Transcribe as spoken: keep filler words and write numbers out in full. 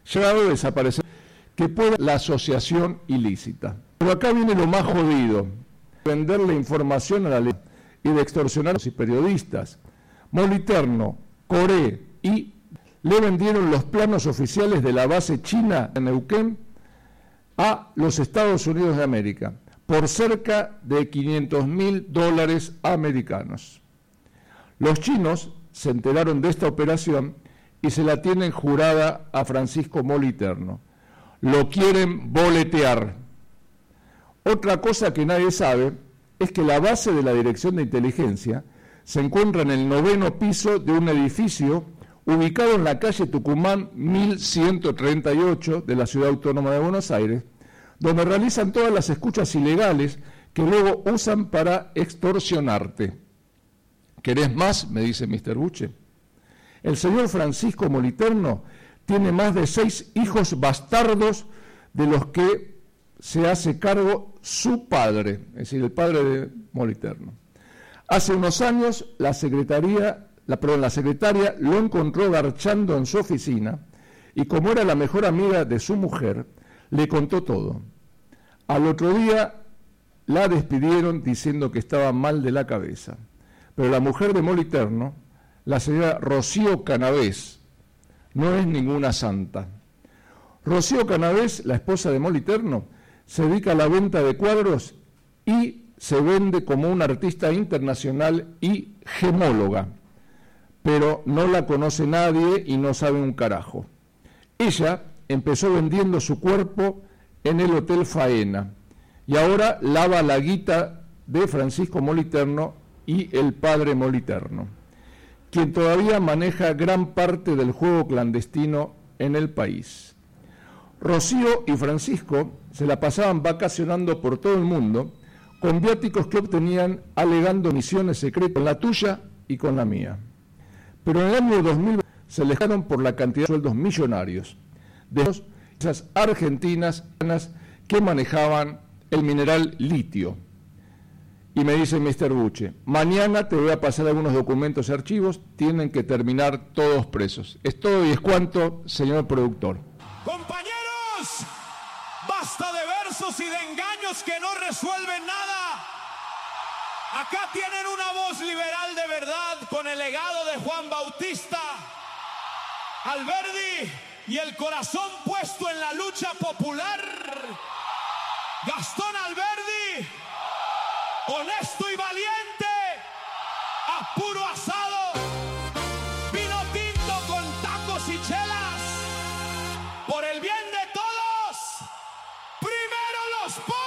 llegado a desaparecer, que puede la asociación ilícita. Pero acá viene lo más jodido, venderle información a la ley y de extorsionar a los periodistas. Moliterno, Coré y le vendieron los planos oficiales de la base china en Neuquén a los Estados Unidos de América por cerca de quinientos mil dólares americanos. Los chinos se enteraron de esta operación y se la tienen jurada a Francisco Moliterno. Lo quieren boletear. Otra cosa que nadie sabe es que la base de la Dirección de Inteligencia se encuentra en el noveno piso de un edificio ubicado en la calle Tucumán mil ciento treinta y ocho de la Ciudad Autónoma de Buenos Aires, donde realizan todas las escuchas ilegales que luego usan para extorsionarte. ¿Querés más?, me dice mister Buche. El señor Francisco Moliterno tiene más de seis hijos bastardos de los que se hace cargo su padre, es decir, el padre de Moliterno. Hace unos años la secretaría, la, perdón, la secretaria lo encontró garchando en su oficina y como era la mejor amiga de su mujer, le contó todo. Al otro día la despidieron diciendo que estaba mal de la cabeza. Pero la mujer de Moliterno, la señora Rocío Canavés, no es ninguna santa. Rocío Canavés, la esposa de Moliterno, se dedica a la venta de cuadros y se vende como una artista internacional y gemóloga, pero no la conoce nadie y no sabe un carajo. Ella empezó vendiendo su cuerpo en el Hotel Faena y ahora lava la guita de Francisco Moliterno y el padre Moliterno, quien todavía maneja gran parte del juego clandestino en el país. Rocío y Francisco se la pasaban vacacionando por todo el mundo con viáticos que obtenían alegando misiones secretas con la tuya y con la mía. Pero en el año dos mil se les dejaron por la cantidad de sueldos millonarios de esas argentinas que manejaban el mineral litio. Y me dice mister Buche, mañana te voy a pasar algunos documentos y archivos, tienen que terminar todos presos. Es todo y es cuanto, señor productor. Compañeros, basta de versos y de engaños que no resuelven nada. Acá tienen una voz liberal de verdad con el legado de Juan Bautista Alberdi y el corazón puesto en la lucha popular. Gastón Alberdi, honesto y valiente, a puro asado, vino tinto con tacos y chelas, por el bien de todos, primero los pobres.